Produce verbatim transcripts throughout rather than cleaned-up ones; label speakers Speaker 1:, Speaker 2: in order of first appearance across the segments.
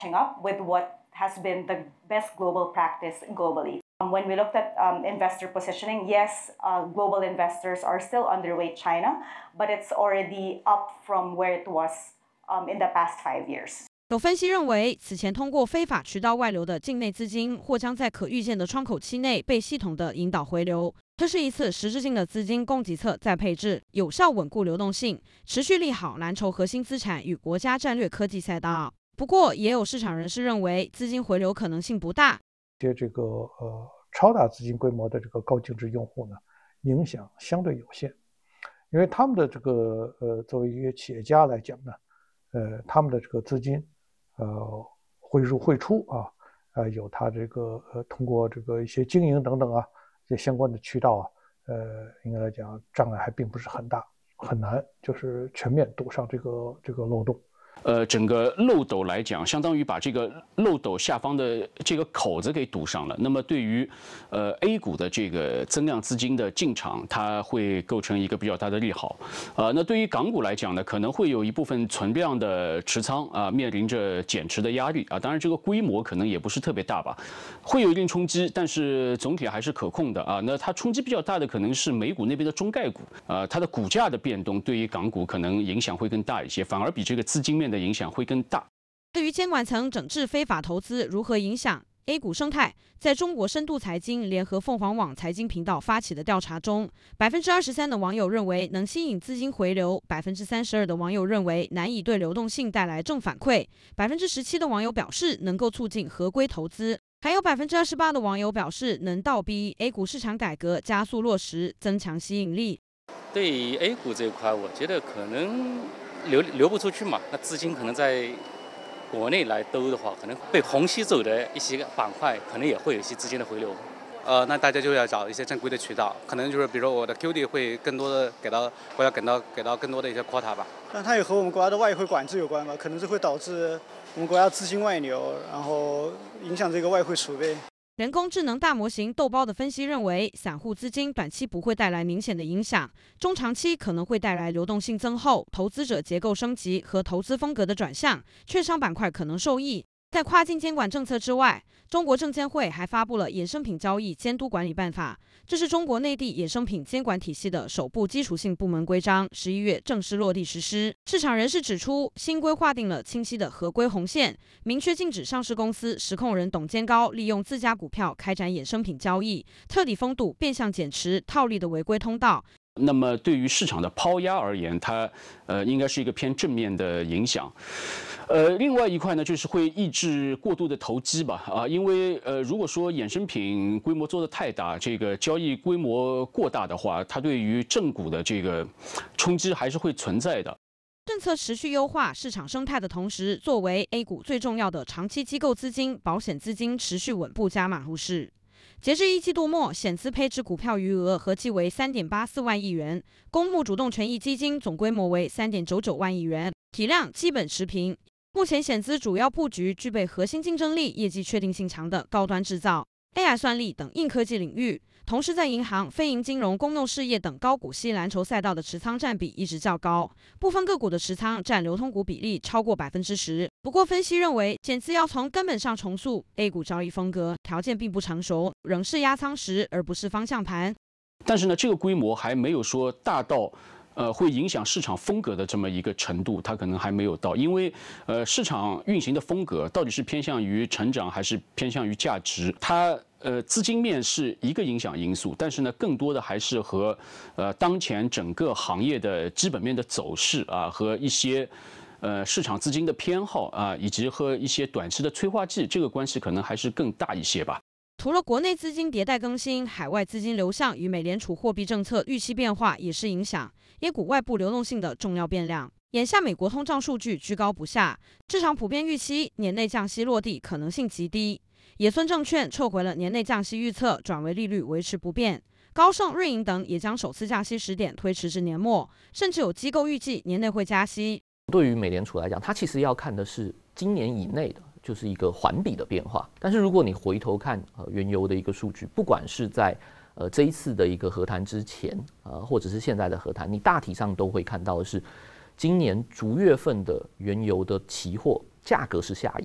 Speaker 1: catching up with what has been the best global practice globally. Um, when we looked at um, investor positioning, yes, uh, global investors are still underweight China, but it's already up from where it was um, in the past five years.
Speaker 2: 有分析认为，此前通过非法渠道外流的境内资金，或将在可预见的窗口期内被系统的引导回流。这是一次实质性的资金供给侧再配置，有效稳固流动性，持续利好蓝筹核心资产与国家战略科技赛道。不过，也有市场人士认为，资金回流可能性不大。
Speaker 3: 些这个呃超大资金规模的这个高净值用户呢，影响相对有限，因为他们的这个呃作为一个企业家来讲呢，呃他们的这个资金。 呃，汇入汇出啊，呃，有它这个呃，通过这个一些经营等等啊，这相关的渠道啊，呃，应该来讲障碍还并不是很大，很难就是全面堵上这个这个漏洞。
Speaker 4: 呃，整个漏斗来讲，相当于把这个漏斗下方的这个口子给堵上了。那么对于呃 A 股的这个增量资金的进场，它会构成一个比较大的利好。呃，那对于港股来讲呢，可能会有一部分存量的持仓啊、呃，面临着减持的压力啊。当然，这个规模可能也不是特别大吧，会有一定冲击，但是总体还是可控的啊。那它冲击比较大的可能是美股那边的中概股啊、呃，它的股价的变动对于港股可能影响会更大一些，反而比这个资金面的影响会更大。
Speaker 2: 对于监管层整治非法投资如何影响 A 股生态，在中国深度财经联合凤凰网财经频道发起的调查中， 百分之二十三 的网友认为能吸引资金回流， 百分之三十二 的网友认为难以对流动性带来正反馈， 百分之十七 的网友表示能够促进合规投资，还有 百分之二十八 的网友表示能倒逼 A 股市场改革加速落实，增强吸引力。
Speaker 5: 对于 A 股这一块，我觉得可能流流不出去嘛，那资金可能在国内来兜的话，可能被虹吸走的一些板块，可能也会有一些资金的回流。
Speaker 6: 呃，那大家就要找一些正规的渠道，可能就是比如说我的 Q D 会更多的给到，我要给到给到更多的一些 quota 吧。
Speaker 7: 但它也和我们国家的外汇管制有关吧，可能是会导致我们国家资金外流，然后影响这个外汇储备。
Speaker 2: 人工智能大模型豆包的分析认为，散户资金短期不会带来明显的影响，中长期可能会带来流动性增厚、投资者结构升级和投资风格的转向，券商板块可能受益。在跨境监管政策之外，中国证监会还发布了衍生品交易监督管理办法，这是中国内地衍生品监管体系的首部基础性部门规章，十一月正式落地实施。市场人士指出，新规划定了清晰的合规红线，明确禁止上市公司实控人董监高利用自家股票开展衍生品交易，彻底封堵变相减持套利的违规通道。
Speaker 4: 那么对于市场的抛压而言，它呃应该是一个偏正面的影响。呃，另外一块呢，就是会抑制过度的投机吧，啊，因为呃，如果说衍生品规模做得太大，这个交易规模过大的话，它对于正股的这个冲击还是会存在的。
Speaker 2: 政策持续优化市场生态的同时，作为 A 股最重要的长期机构资金、保险资金持续稳步加码入市。截至一季度末，险资配置股票余额合计为 三点八四万亿元，公募主动权益基金总规模为 三点九九万亿元，体量基本持平。目前险资主要布局具备核心竞争力、业绩确定性强的高端制造、A I 算力等硬科技领域。同时，在银行、非银金融、公用事业等高股息蓝筹赛道的持仓占比一直较高，部分个股的持仓占流通股比例超过百分之十。不过，分析认为，险资要从根本上重塑 A 股交易风格，条件并不成熟，仍是压仓石而不是方向盘。
Speaker 4: 但是呢，这个规模还没有说大到。呃，会影响市场风格的这么一个程度，它可能还没有到，因为呃，市场运行的风格到底是偏向于成长还是偏向于价值，它呃资金面是一个影响因素，但是呢，更多的还是和呃当前整个行业的基本面的走势啊，和一些呃市场资金的偏好啊，以及和一些短期的催化剂，这个关系可能还是更大一些吧。
Speaker 2: 除了国内资金迭代更新，海外资金流向与美联储货币政策预期变化也是影响 A 股外部流动性的重要变量。眼下美国通胀数据居高不下，市场普遍预期年内降息落地可能性极低。野村证券撤回了年内降息预测，转为利率维持不变。高盛、瑞银等也将首次降息时点推迟至年末，甚至有机构预计年内会加息。
Speaker 8: 对于美联储来讲，它其实要看的是今年以内的。就是一个环比的变化，但是如果你回头看呃原油的一个数据，不管是在呃这一次的一个和谈之前，呃或者是现在的和谈，你大体上都会看到的是，今年逐月份的原油的期货价格是下移的。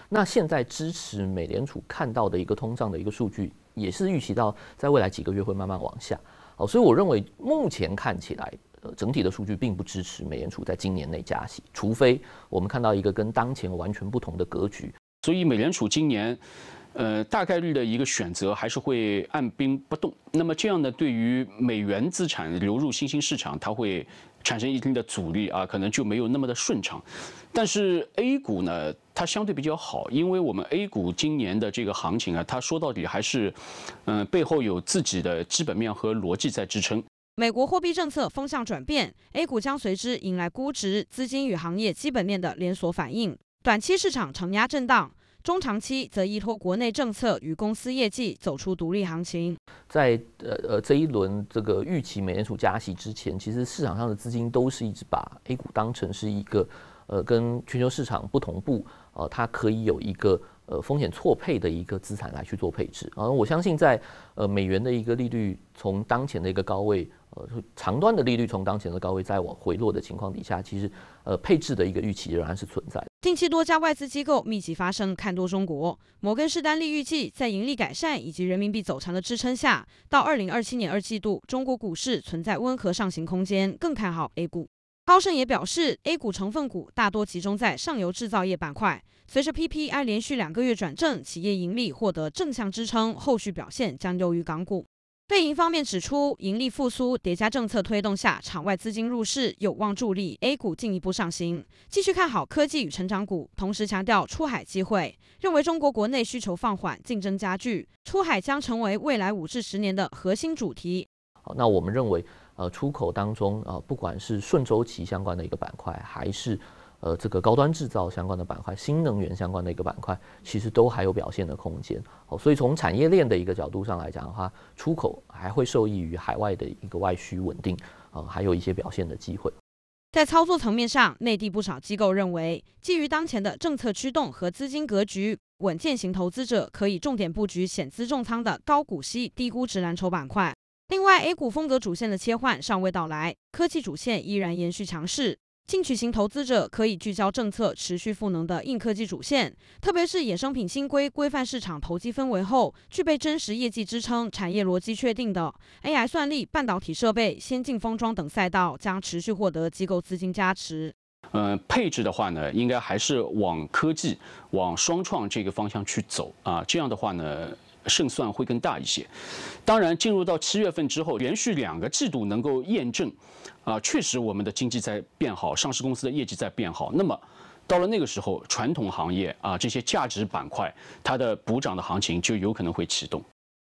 Speaker 8: 那现在支持美联储看到的一个通胀的一个数据，也是预期到在未来几个月会慢慢往下。好，所以我认为目前看起来，呃，整体的数据并不支持美联储在今年内加息，除非我们看到一个跟当前完全不同的格局。
Speaker 4: 所以美联储今年，呃，大概率的一个选择还是会按兵不动。那么这样呢，对于美元资产流入新兴市场，它会产生一定的阻力啊，可能就没有那么的顺畅。但是 A 股呢，它相对比较好，因为我们 A 股今年的这个行情啊，它说到底还是，嗯、呃，背后有自己的基本面和逻辑在支撑。
Speaker 2: 美国货币政策风向转变 ，A 股将随之迎来估值、资金与行业基本面的连锁反应。短期市场承压震荡，中长期则依托国内政策与公司业绩走出独立行情。
Speaker 8: 在呃呃这一轮这个预期美联储加息之前，其实市场上的资金都是一直把 A 股当成是一个呃跟全球市场不同步，呃它可以有一个呃风险错配的一个资产来去做配置。而、呃、我相信在呃美元的一个利率从当前的一个高位。呃，长端的利率从当前的高位再往回落的情况底下，其实呃配置的一个预期仍然是存在的。
Speaker 2: 近期多家外资机构密集发声看多中国，摩根士丹利预计在盈利改善以及人民币走强的支撑下，到二零二七年二季度，中国股市存在温和上行空间，更看好 A 股。高盛也表示 ，A 股成分股大多集中在上游制造业板块，随着 P P I 连续两个月转正，企业盈利获得正向支撑，后续表现将优于港股。瑞银方面指出，盈利复苏叠加政策推动下，场外资金入市有望助力 A 股进一步上行，继续看好科技与成长股，同时强调出海机会，认为中国国内需求放缓，竞争加剧，出海将成为未来五至十年的核心主题。
Speaker 8: 好，那我们认为，呃，出口当中啊、呃，不管是顺周期相关的一个板块，还是呃，这个高端制造相关的板块、新能源相关的一个板块，其实都还有表现的空间。好，所以从产业链的一个角度上来讲的话，出口还会受益于海外的一个外需稳定，呃，还有一些表现的机会。
Speaker 2: 在操作层面上，内地不少机构认为，基于当前的政策驱动和资金格局，稳健型投资者可以重点布局险资重仓的高股息、低估值蓝筹板块。另外 ，A 股风格主线的切换尚未到来，科技主线依然延续强势。进取型投资者可以聚焦政策持续赋能的硬科技主线，特别是衍生品新规规范市场投机氛围后，具备真实业绩支撑、产业逻辑确定的 A I 算力、半导体设备、先进封装等赛道，将持续获得机构资金加持。
Speaker 4: 呃，配置的话呢，应该还是往科技、往双创这个方向去走啊，这样的话呢，胜算会更大一些。当然，进入到七月份之后，连续两个季度能够验证，啊，确实我们的经济在变好，上市公司的业绩在变好。那么，到了那个时候，传统行业啊这些价值板块，它的补涨的行情就有可能会启动。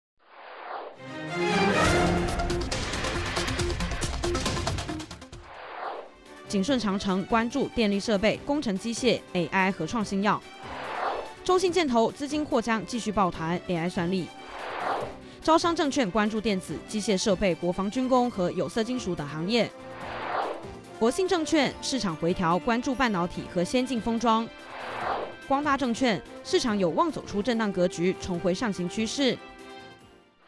Speaker 2: 景顺长城关注电力设备、工程机械、A I 和创新药。中信建投资金或将继续抱团 A I 算力。招商证券关注电子、机械设备、国防军工和有色金属等行业。国信证券市场回调，关注半导体和先进封装。光大证券市场有望走出震荡格局，重回上行趋势，